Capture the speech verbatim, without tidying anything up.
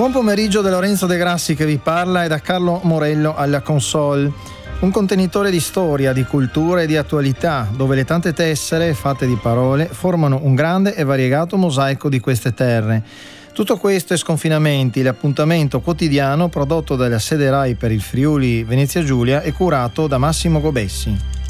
Buon pomeriggio da Lorenzo De Grassi che vi parla e da Carlo Morello alla console. Un contenitore di storia, di cultura e di attualità, dove le tante tessere fatte di parole formano un grande e variegato mosaico di queste terre. Tutto questo e sconfinamenti, l'appuntamento quotidiano prodotto dalla sede Rai per il Friuli Venezia Giulia e curato da Massimo Gobessi.